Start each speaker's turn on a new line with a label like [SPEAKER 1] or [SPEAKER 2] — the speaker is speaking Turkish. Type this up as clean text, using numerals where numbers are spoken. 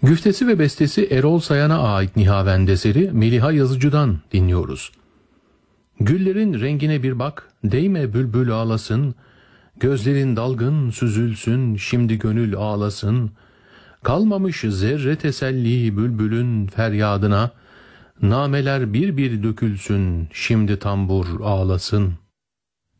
[SPEAKER 1] Güftesi ve bestesi Erol Sayan'a ait Nihavend eseri Meliha Yazıcı'dan dinliyoruz. Güllerin rengine bir bak, değme bülbül ağlasın, gözlerin dalgın süzülsün, şimdi gönül ağlasın. Kalmamış zerre teselli bülbülün feryadına, nameler bir bir dökülsün, şimdi tambur ağlasın.''